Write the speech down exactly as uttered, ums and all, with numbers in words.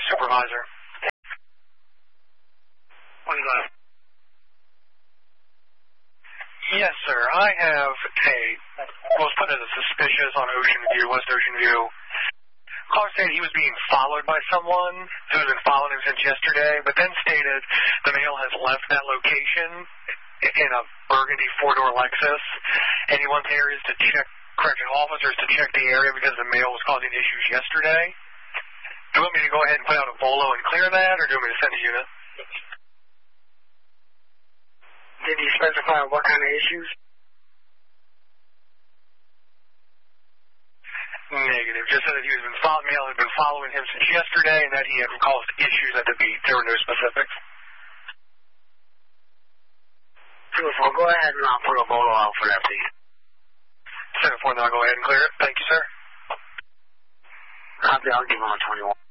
supervisor. What do you got? Yes, sir. I have a, well, put it as suspicious on Ocean View, West Ocean View. Caller stated he was being followed by someone who has been following him since yesterday, but then stated the male has left that location in a burgundy four-door Lexus, and he wants areas to check, correctional officers to check the area because the male was causing issues yesterday. Do you want me to go ahead and put out a bolo and clear that, or do you want me to send a unit? Did he specify what kind of issues? Negative. Just said that he was been follow- male had been following him since yesterday and that he had caused issues at the beat. There were no specifics. Beautiful. Go ahead and I'll put a bolo out for that, please. seven four, then I'll go ahead and clear it. Thank you, sir. Copy. I'll give him a twenty-one.